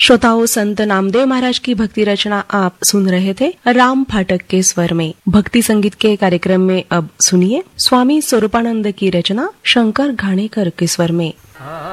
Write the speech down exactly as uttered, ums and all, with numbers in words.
श्रोताओं, संत नामदेव महाराज की भक्ति रचना आप सुन रहे थे राम फाटक के स्वर में। भक्ति संगीत के कार्यक्रम में अब सुनिए स्वामी स्वरूपानंद की रचना शंकर घाणेकर के स्वर में।